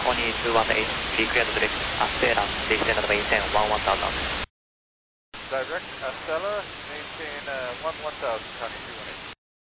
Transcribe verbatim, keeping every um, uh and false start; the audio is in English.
Pony two one eight, be clear to direct Astella, descend and maintain one one thousand. Direct Astella, maintain uh, one one thousand, Connie two one eight.